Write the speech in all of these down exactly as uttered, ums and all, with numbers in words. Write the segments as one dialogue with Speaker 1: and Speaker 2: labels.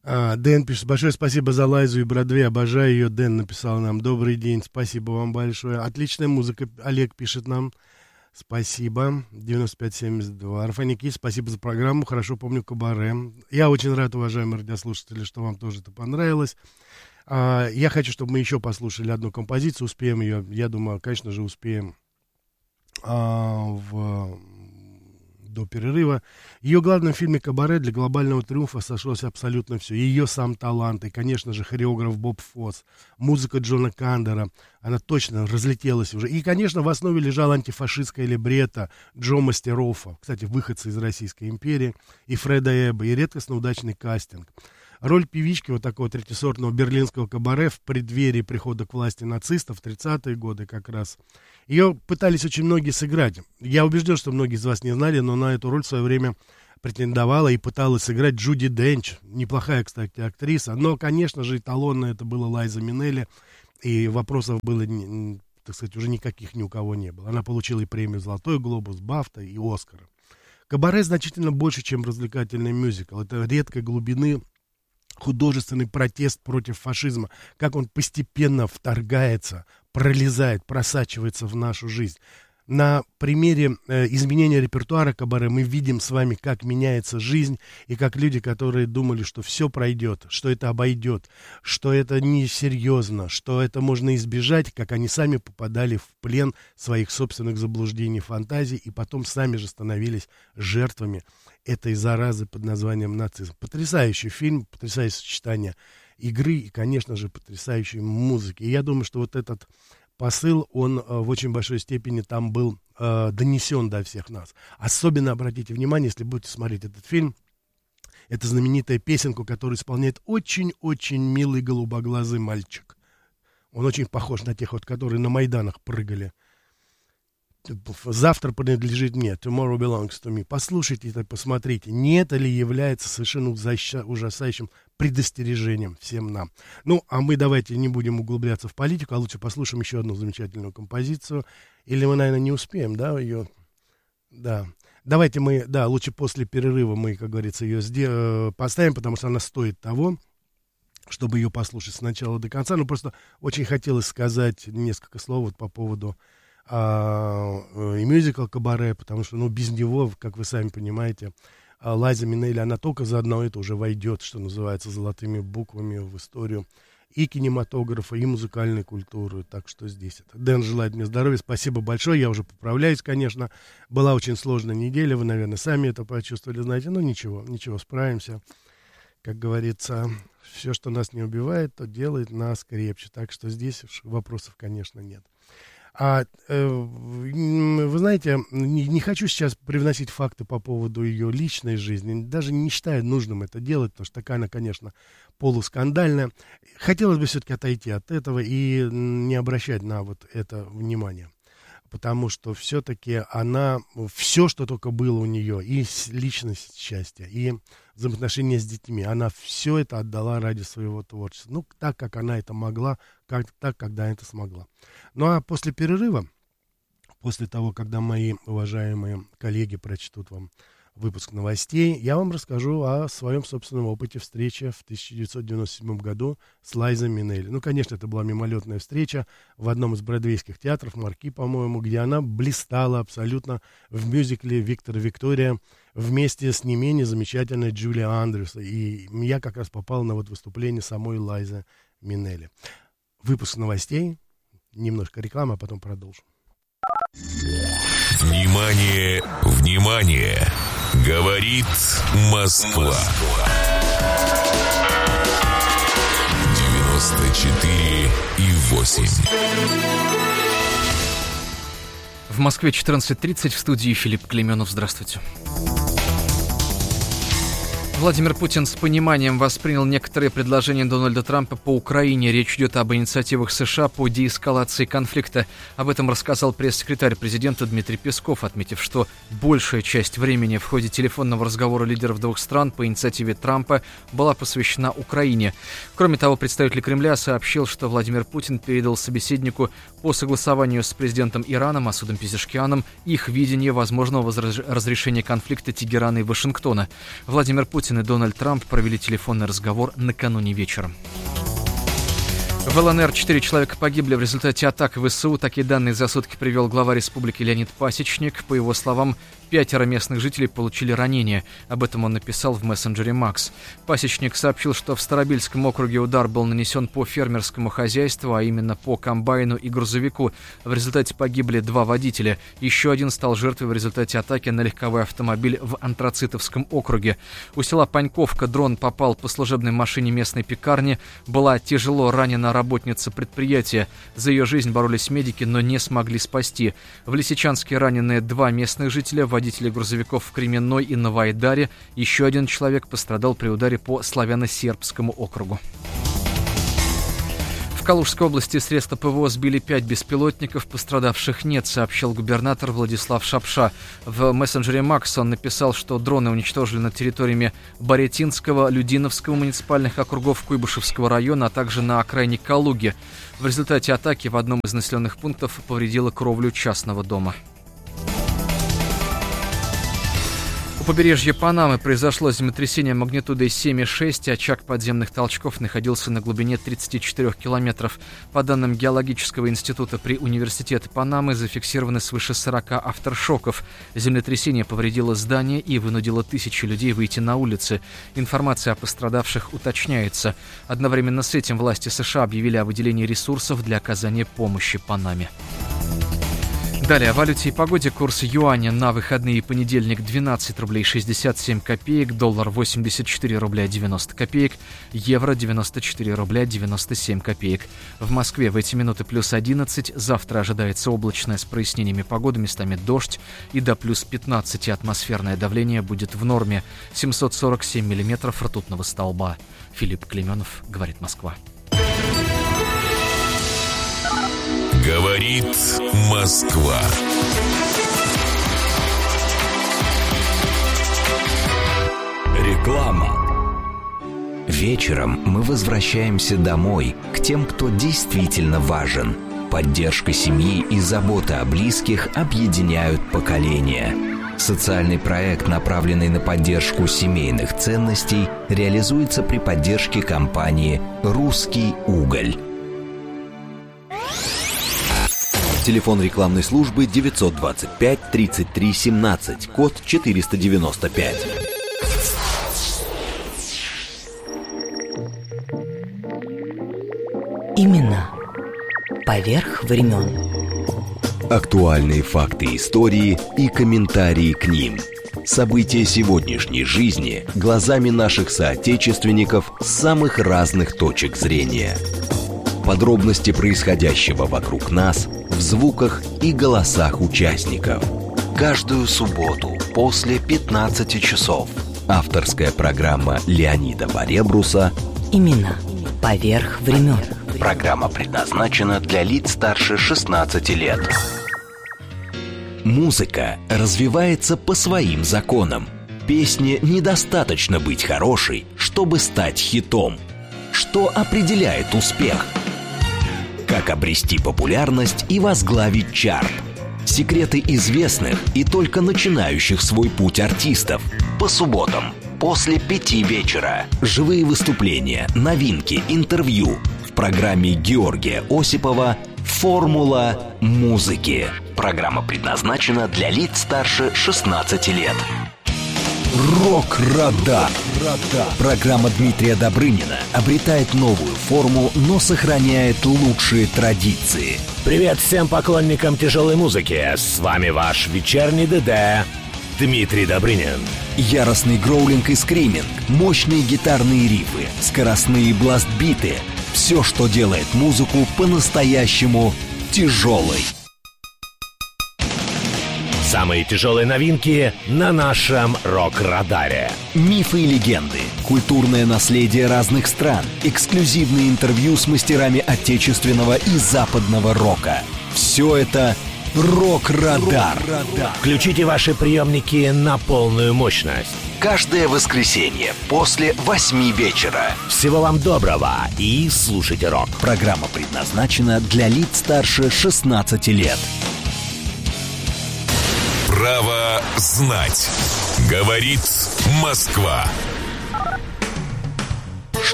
Speaker 1: А, Дэн пишет, большое спасибо за Лайзу и Бродвей, обожаю ее. Дэн написал нам, добрый день, спасибо вам большое. Отличная музыка, Олег пишет нам, спасибо, девяносто пять семьдесят два. Арфаники, спасибо за программу, хорошо помню Кабаре. Я очень рад, уважаемые радиослушатели, что вам тоже это понравилось. А, я хочу, чтобы мы еще послушали одну композицию, успеем ее, я думаю, конечно же, успеем а, в... до перерыва. Ее главном фильме «Кабаре» для глобального триумфа сошлось абсолютно все. Ее сам талант, и, конечно же, хореограф Боб Фосс, музыка Джона Кандера, она точно разлетелась уже. И, конечно, в основе лежала антифашистская либретто Джо Мастероффа, кстати, выходцы из Российской империи, и Фреда Эбба, и редкостно удачный кастинг. Роль певички вот такого третьесортного берлинского кабаре в преддверии прихода к власти нацистов в тридцатые годы как раз. Ее пытались очень многие сыграть. Я убежден, что многие из вас не знали, но на эту роль в свое время претендовала и пыталась сыграть Джуди Денч. Неплохая, кстати, актриса. Но, конечно же, эталонно это была Лайза Минелли. И вопросов было, так сказать, уже никаких ни у кого не было. Она получила и премию «Золотой глобус», «Бафта» и «Оскара». «Кабаре» значительно больше, чем развлекательный мюзикл. Это редкой глубины художественный протест против фашизма, как он постепенно вторгается, пролезает, просачивается в нашу жизнь. На примере э, изменения репертуара Кабаре мы видим с вами, как меняется жизнь, и как люди, которые думали, что все пройдет, что это обойдет, что это несерьезно, что это можно избежать, как они сами попадали в плен своих собственных заблуждений, фантазий, и потом сами же становились жертвами этой заразы под названием нацизм. Потрясающий фильм, потрясающее сочетание игры и, конечно же, потрясающей музыки. И я думаю, что вот этот посыл, он э, в очень большой степени там был э, донесен до всех нас. Особенно обратите внимание, если будете смотреть этот фильм, это знаменитая песенка, которую исполняет очень-очень милый голубоглазый мальчик. Он очень похож на тех, вот, которые на Майданах прыгали. «Завтра принадлежит мне», «Tomorrow belongs to me». Послушайте это, посмотрите, не это ли является совершенно ужасающим предостережением всем нам. Ну, а мы давайте не будем углубляться в политику, а лучше послушаем еще одну замечательную композицию. Или мы, наверное, не успеем, да, ее? Да. Давайте мы, да, лучше после перерыва мы, как говорится, ее сде- поставим, потому что она стоит того, чтобы ее послушать с начала до конца. Ну, просто очень хотелось сказать несколько слов вот по поводу А, и мюзикл «Кабаре», потому что, ну, без него, как вы сами понимаете, Лайза Минелли, она только за одно это уже войдет, что называется, золотыми буквами в историю и кинематографа, и музыкальной культуры, так что здесь это. Дэн желает мне здоровья, спасибо большое, я уже поправляюсь, конечно, была очень сложная неделя, вы, наверное, сами это почувствовали, знаете, но ничего, ничего, справимся, как говорится, все, что нас не убивает, то делает нас крепче, так что здесь вопросов, конечно, нет. А, э, вы знаете, не, не хочу сейчас привносить факты по поводу ее личной жизни, даже не считаю нужным это делать, потому что такая она, конечно, полускандальная. Хотелось бы все-таки отойти от этого и не обращать на вот это внимание, потому что все-таки она, все, что только было у нее, и личность счастья, и взаимоотношения с детьми, она все это отдала ради своего творчества. Ну, так, как она это могла, как, так, когда это смогла. Ну, а после перерыва, после того, когда мои уважаемые коллеги прочтут вам выпуск новостей, я вам расскажу о своем собственном опыте встречи в тысяча девятьсот девяносто седьмом году с Лайзой Минелли. Ну, конечно, это была мимолетная встреча в одном из бродвейских театров, Марки, по-моему, где она блистала абсолютно в мюзикле «Виктор и Виктория» вместе с не менее замечательной Джулией Андрюс. И я как раз попал на вот выступление самой Лайзы Минелли. Выпуск новостей, немножко рекламы, а потом продолжим.
Speaker 2: Внимание, внимание! Говорит Москва. девяносто четыре и восемь.
Speaker 3: В Москве четырнадцать тридцать, в студии Филипп Клейменов. Здравствуйте. Владимир Путин с пониманием воспринял некоторые предложения Дональда Трампа по Украине. Речь идет об инициативах США по деэскалации конфликта. Об этом рассказал пресс-секретарь президента Дмитрий Песков, отметив, что большая часть времени в ходе телефонного разговора лидеров двух стран по инициативе Трампа была посвящена Украине. Кроме того, представитель Кремля сообщил, что Владимир Путин передал собеседнику по согласованию с президентом Ирана Масудом Пезешкианом их видение возможного разрешения конфликта Тегерана и Вашингтона. Владимир Путин Путин и Дональд Трамп провели телефонный разговор накануне вечером. В ЛНР четыре человека погибли в результате атак ВСУ. Такие данные за сутки привел глава республики Леонид Пасечник. По его словам, пятеро местных жителей получили ранения. Об этом он написал в мессенджере Макс. Пасечник сообщил, что в Старобельском округе удар был нанесен по фермерскому хозяйству, а именно по комбайну и грузовику. В результате погибли два водителя. Еще один стал жертвой в результате атаки на легковой автомобиль в Антрацитовском округе. У села Паньковка дрон попал по служебной машине местной пекарни. Была тяжело ранена работница предприятия. За ее жизнь боролись медики, но не смогли спасти. В Лисичанске ранены два местных жителя, водители грузовиков в Кременной и Новоайдаре. Еще один человек пострадал при ударе по Славяно-Сербскому округу. В Калужской области средства ПВО сбили пять беспилотников, пострадавших нет, сообщил губернатор Владислав Шапша. В мессенджере Макс он написал, что дроны уничтожили над территориями Боретинского, Людиновского муниципальных округов Куйбышевского района, а также на окраине Калуги. В результате атаки в одном из населенных пунктов повредило кровлю частного дома. У побережья Панамы произошло землетрясение магнитудой семь и шесть. Очаг подземных толчков находился на глубине тридцати четырёх километров. По данным Геологического института при Университете Панамы, зафиксированы свыше сорока авторшоков. Землетрясение повредило здание и вынудило тысячи людей выйти на улицы. Информация о пострадавших уточняется. Одновременно с этим власти США объявили о выделении ресурсов для оказания помощи Панаме. Далее о валюте и погоде. Курс юаня на выходные и понедельник двенадцать рублей шестьдесят семь копеек, доллар восемьдесят четыре рубля девяносто копеек, евро девяносто четыре рубля девяносто семь копеек. В Москве в эти минуты плюс одиннадцать, завтра ожидается облачное с прояснениями погоды, местами дождь, и до плюс пятнадцать атмосферное давление будет в норме. семьсот сорок семь миллиметров ртутного столба. Филипп Клеменов, говорит Москва.
Speaker 2: Говорит Москва.
Speaker 4: Реклама. Вечером мы возвращаемся домой, к тем, кто действительно важен. Поддержка семьи и забота о близких объединяют поколения. Социальный проект, направленный на поддержку семейных ценностей, реализуется при поддержке компании «Русский уголь».
Speaker 5: Телефон рекламной службы девятьсот двадцать пять тридцать три семнадцать, код четыреста девяносто пять.
Speaker 6: Имена поверх времен.
Speaker 4: Актуальные факты истории и комментарии к ним. События сегодняшней жизни глазами наших соотечественников с самых разных точек зрения. Подробности происходящего вокруг нас в звуках и голосах участников. Каждую субботу после пятнадцати часов. Авторская программа Леонида Баребруса
Speaker 6: Имена поверх времен.
Speaker 4: Программа предназначена для лиц старше шестнадцати лет. Музыка развивается по своим законам. Песне недостаточно быть хорошей, чтобы стать хитом. Что определяет успех? Как обрести популярность и возглавить чарт? Секреты известных и только начинающих свой путь артистов. По субботам после пяти вечера. Живые выступления, новинки, интервью. В программе Георгия Осипова «Формула музыки». Программа предназначена для лиц старше шестнадцати лет. Рок-радар. Программа Дмитрия Добрынина обретает новую форму, но сохраняет лучшие традиции.
Speaker 7: Привет всем поклонникам тяжелой музыки. С вами ваш вечерний ДД Дмитрий Добрынин.
Speaker 4: Яростный гроулинг и скриминг, мощные гитарные рифы, скоростные бластбиты. Все, что делает музыку по-настоящему тяжелой.
Speaker 7: Самые тяжелые новинки на нашем рок-радаре.
Speaker 4: Мифы и легенды, культурное наследие разных стран, эксклюзивные интервью с мастерами отечественного и западного рока. Все это «Рок-радар».
Speaker 7: Включите ваши приемники на полную мощность.
Speaker 4: Каждое воскресенье после восьми вечера.
Speaker 7: Всего вам доброго и слушайте рок.
Speaker 4: Программа предназначена для лиц старше шестнадцати лет.
Speaker 2: Право знать. Говорит Москва.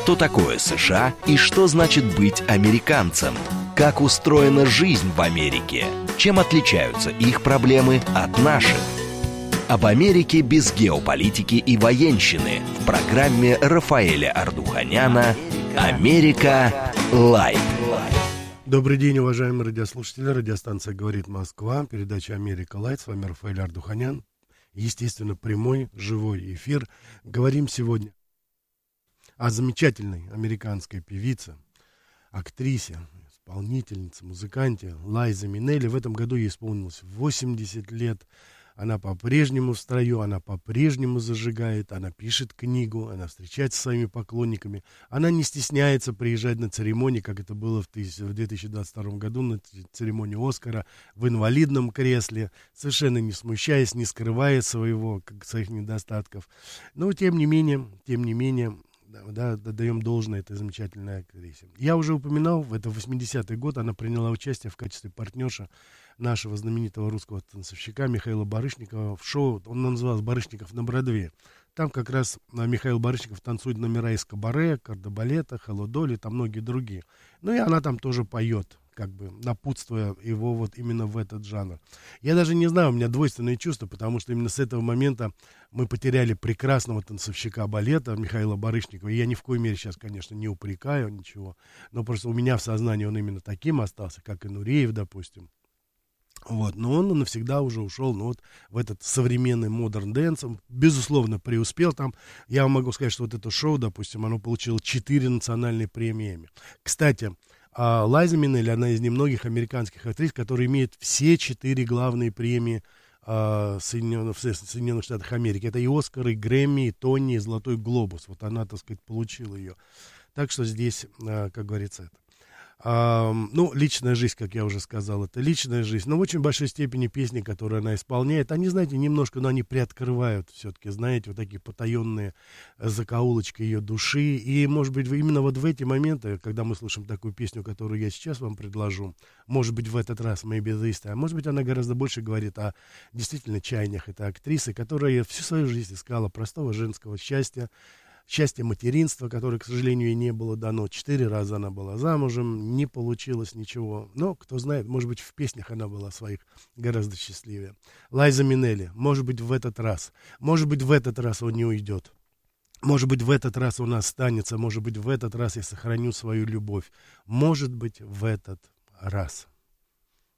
Speaker 4: Что такое США и что значит быть американцем? Как устроена жизнь в Америке? Чем отличаются их проблемы от наших? Об Америке без геополитики и военщины в программе Рафаэля Ардуханяна «Америка Лайв».
Speaker 1: Добрый день, уважаемые радиослушатели. Радиостанция «Говорит Москва», передача «Америка Лайв». С вами Рафаэль Ардуханян. Естественно, прямой, живой эфир. Говорим сегодня о замечательной американской певице, актрисе, исполнительнице, музыканте Лайзе Минелли. В этом году ей исполнилось восемьдесят лет. Она по-прежнему в строю, она по-прежнему зажигает, она пишет книгу, она встречается со своими поклонниками. Она не стесняется приезжать на церемонии, как это было в две тысячи двадцать втором году, на церемонии Оскара, в инвалидном кресле, совершенно не смущаясь, не скрывая своего, как, своих недостатков. Но, тем не менее, тем не менее, да, даем должное этой замечательной актрисе. Я уже упоминал, это восьмидесятый год, она приняла участие в качестве партнерша нашего знаменитого русского танцовщика Михаила Барышникова в шоу, он назывался «Барышников на Бродвее». Там как раз Михаил Барышников танцует номера из кабаре, кардебалета, Hello Dolly, там многие другие. Ну и она там тоже поет, как бы напутствуя его вот именно в этот жанр. Я даже не знаю, у меня двойственные чувства, потому что именно с этого момента мы потеряли прекрасного танцовщика балета Михаила Барышникова. И я ни в коей мере сейчас, конечно, не упрекаю ничего, но просто у меня в сознании он именно таким остался, как и Нуреев, допустим. Вот, но он навсегда уже ушел, ну, вот, в этот современный модерн дэнс, он, безусловно, преуспел там. Я вам могу сказать, что вот это шоу, допустим, оно получило четыре национальные премии Эмми. Кстати, Лайза Минелли, она из немногих американских актрис, которая имеет все четыре главные премии в Соединенных, в Соединенных Штатах Америки. Это и Оскар, и Грэмми, и Тони, и Золотой Глобус. Вот она, так сказать, получила ее. Так что здесь, как говорится, это. А, ну, личная жизнь, как я уже сказал, это личная жизнь, но в очень большой степени песни, которые она исполняет, они, знаете, немножко, но они приоткрывают все-таки, знаете, вот такие потаенные закоулочки ее души, и, может быть, именно вот в эти моменты, когда мы слышим такую песню, которую я сейчас вам предложу, может быть, в этот раз, maybe this time, может быть, она гораздо больше говорит о действительно чаяниях этой актрисы, которая всю свою жизнь искала простого женского счастья, счастье материнства, которое, к сожалению, ей не было дано. Четыре раза она была замужем, не получилось ничего. Но, кто знает, может быть, в песнях она была своих гораздо счастливее. Лайза Минелли, может быть, в этот раз. Может быть, в этот раз он не уйдет. Может быть, в этот раз он останется. Может быть, в этот раз я сохраню свою любовь. Может быть, в этот раз.